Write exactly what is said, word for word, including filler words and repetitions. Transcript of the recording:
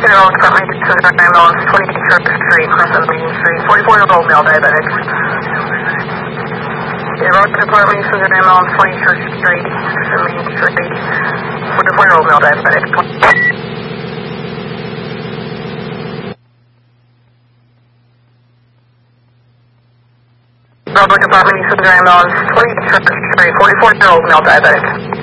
Road, Department of Center Ambulance, twenty-eight Church Street, Crescent Main Street, forty-four-year-old male diabetic. Yeah, Road Department of Center Ambulance, twenty Church Street, Crescent Main Street, forty-four-year-old male diabetic. Road Department of Center Ambulance, twenty Church Street, forty-four-year-old male diabetic.